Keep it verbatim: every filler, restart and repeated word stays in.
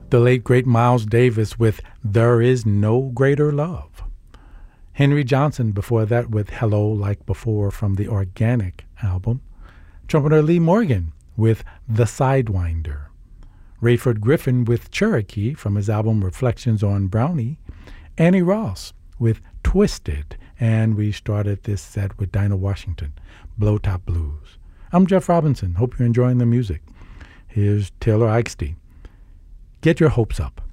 The late, great Miles Davis with There Is No Greater Love. Henry Johnson before that with Hello Like Before from the Organic album. Trumpeter Lee Morgan with The Sidewinder. Rayford Griffin with Cherokee from his album Reflections on Brownie. Annie Ross with Twisted. And we started this set with Dinah Washington, Blow Top Blues. I'm Jeff Robinson. Hope you're enjoying the music. Here's Taylor Eichstein. Get Your Hopes Up.